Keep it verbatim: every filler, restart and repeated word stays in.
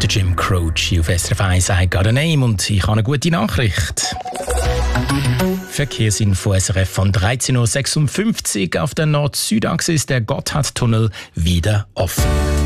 Jim Croce auf S R F eins, «I Got a Name», und ich habe eine gute Nachricht. Verkehrsinfo S R F von dreizehn Uhr sechsundfünfzig. Auf der Nord-Süd-Achse ist der Gotthardtunnel wieder offen.